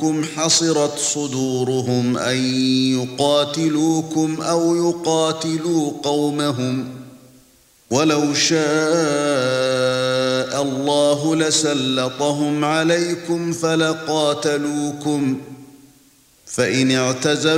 جاءوكم حصرت صدورهم أن يقاتلوكم أو يقاتلوا قومهم ولو شاء الله لسلطهم عليكم فلقاتلوكم فإن اعتزلوكم